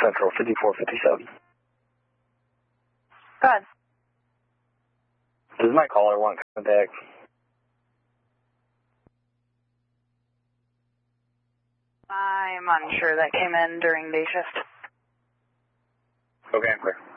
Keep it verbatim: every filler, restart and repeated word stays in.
Central fifty-four fifty-seven. Go ahead. Does my caller want contact? I'm unsure. That came in during day shift. Okay, I'm clear.